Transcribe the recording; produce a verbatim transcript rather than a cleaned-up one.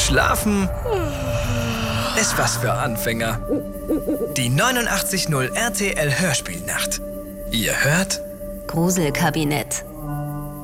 Schlafen ist was für Anfänger. Die neunundachtzig Komma null R T L Hörspielnacht. Ihr hört Gruselkabinett.